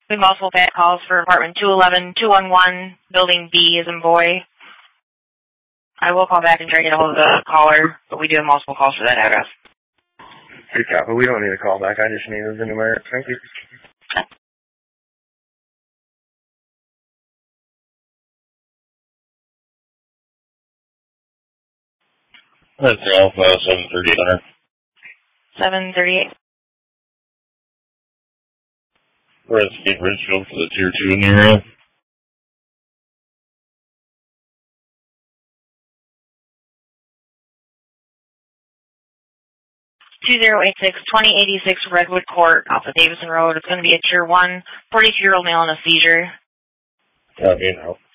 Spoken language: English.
We have multiple bad calls for apartment 211, 211, building B as in boy. I will call back and try to get a hold of the caller, but we do have multiple calls for that address. Good copy. We don't need a call back. I just needed the numeric. Thank you. That's Alpha 738. 738. We're at State Ridgefield for the Tier 2 in the area. 2086 Redwood Court off of Davison Road. It's going to be a Tier 1, 42-year-old male in a seizure. Copy, now.